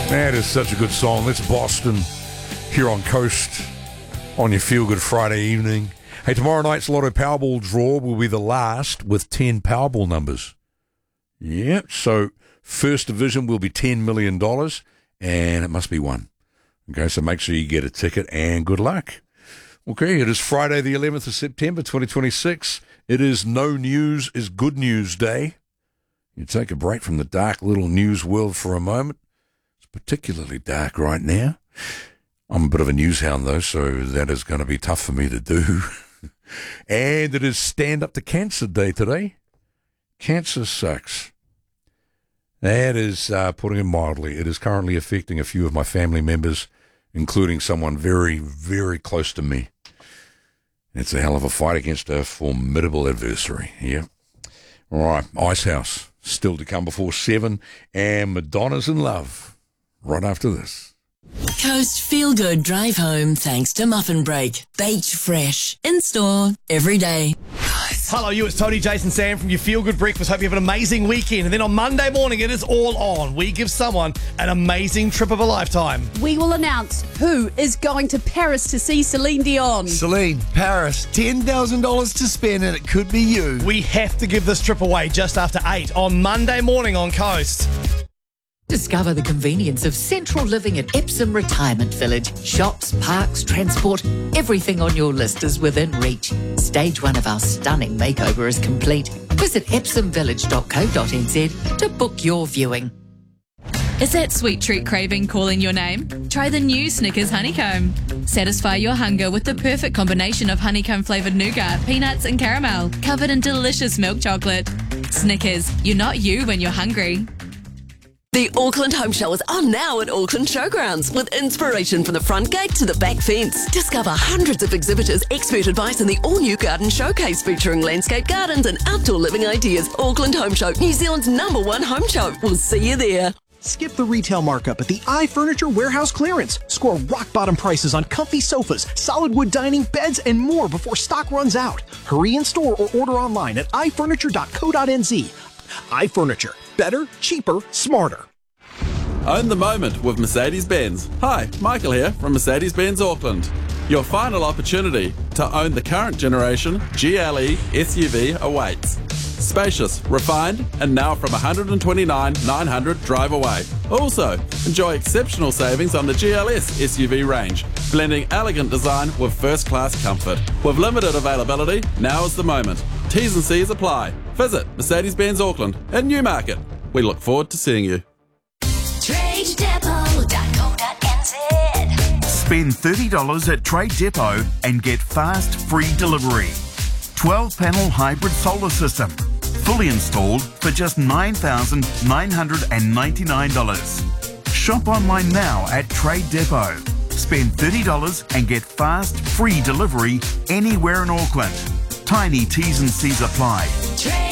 That is such a good song. That's Boston here on Coast on your Feel Good Friday evening. Hey, tomorrow night's Lotto Powerball draw will be the last with 10 Powerball numbers. Yep, so first division will be $10 million, and it must be one. Okay, so make sure you get a ticket, and good luck. Okay, it is Friday the 11th of September, 2026. It is No News is Good News Day. You take a break from the dark little news world for a moment. It's particularly dark right now. I'm a bit of a news hound, though, so that is going to be tough for me to do. And it is Stand Up to Cancer Day today. Cancer sucks. That is, putting it mildly, it is currently affecting a few of my family members, including someone very, very close to me. It's a hell of a fight against a formidable adversary. Yeah. All right, Icehouse, still to come before 7, and Madonna's in Love right after this. Coast Feel Good Drive Home thanks to Muffin Break. Baked fresh. In store every day. Hello, it's Tony, Jason, Sam from your Feel Good Breakfast. Hope you have an amazing weekend. And then on Monday morning, it is all on. We give someone an amazing trip of a lifetime. We will announce who is going to Paris to see Celine Dion. Celine, Paris, $10,000 to spend, and it could be you. We have to give this trip away just after 8 on Monday morning on Coast. Discover the convenience of central living at Epsom Retirement Village. Shops, parks, transport, everything on your list is within reach. Stage 1 of our stunning makeover is complete. Visit epsomvillage.co.nz to book your viewing. Is that sweet treat craving calling your name? Try the new Snickers Honeycomb. Satisfy your hunger with the perfect combination of honeycomb-flavoured nougat, peanuts and caramel, covered in delicious milk chocolate. Snickers, you're not you when you're hungry. The Auckland Home Show is on now at Auckland Showgrounds with inspiration from the front gate to the back fence. Discover hundreds of exhibitors, expert advice and the all-new garden showcase featuring landscape gardens and outdoor living ideas. Auckland Home Show, New Zealand's #1 home show. We'll see you there. Skip the retail markup at the iFurniture Warehouse Clearance. Score rock-bottom prices on comfy sofas, solid wood dining, beds, and more before stock runs out. Hurry in store or order online at ifurniture.co.nz. iFurniture. Better, cheaper, smarter. Own the moment with Mercedes-Benz. Hi, Michael here from Mercedes-Benz Auckland. Your final opportunity to own the current generation GLE SUV awaits. Spacious, refined, and now from $129,900 drive away. Also, enjoy exceptional savings on the GLS SUV range, blending elegant design with first-class comfort. With limited availability, now is the moment. T's and C's apply. Visit Mercedes-Benz Auckland in Newmarket. We look forward to seeing you. TradeDepot.co.nz. Spend $30 at Trade Depot and get fast, free delivery. 12-panel hybrid solar system. Fully installed for just $9,999. Shop online now at Trade Depot. Spend $30 and get fast, free delivery anywhere in Auckland. Tiny T's and C's apply.